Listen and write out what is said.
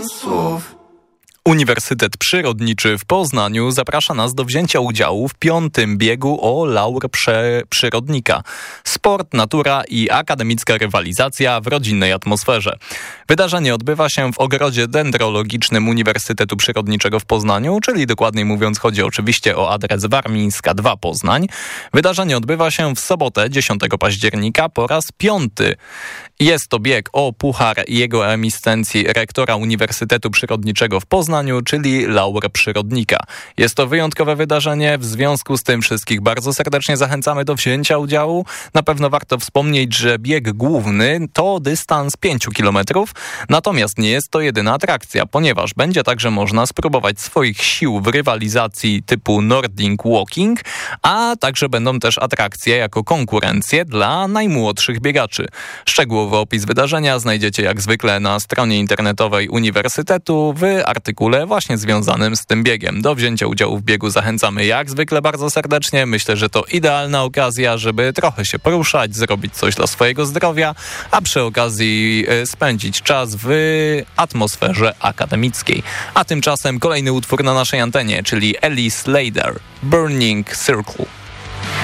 słów. Uniwersytet Przyrodniczy w Poznaniu zaprasza nas do wzięcia udziału w 5. biegu o laur przyrodnika. Sport, natura i akademicka rywalizacja w rodzinnej atmosferze. Wydarzenie odbywa się w ogrodzie dendrologicznym Uniwersytetu Przyrodniczego w Poznaniu, czyli dokładniej mówiąc chodzi oczywiście o adres Warmińska 2 Poznań. Wydarzenie odbywa się w sobotę 10 października po raz 5. Jest to bieg o puchar jego emiscencji rektora Uniwersytetu Przyrodniczego w Poznaniu, czyli laur przyrodnika. Jest to wyjątkowe wydarzenie, w związku z tym wszystkich bardzo serdecznie zachęcamy do wzięcia udziału. Na pewno warto wspomnieć, że bieg główny to dystans 5 km, natomiast nie jest to jedyna atrakcja, ponieważ będzie także można spróbować swoich sił w rywalizacji typu Nordic Walking, a także będą też atrakcje jako konkurencje dla najmłodszych biegaczy. Szczegółowy opis wydarzenia znajdziecie jak zwykle na stronie internetowej Uniwersytetu w artykule właśnie związanym z tym biegiem. Do wzięcia udziału w biegu zachęcamy jak zwykle bardzo serdecznie. Myślę, że to idealna okazja, żeby trochę się poruszać, zrobić coś dla swojego zdrowia, a przy okazji spędzić czas w atmosferze akademickiej. A tymczasem kolejny utwór na naszej antenie, czyli Ellie Slater, Burning Circle.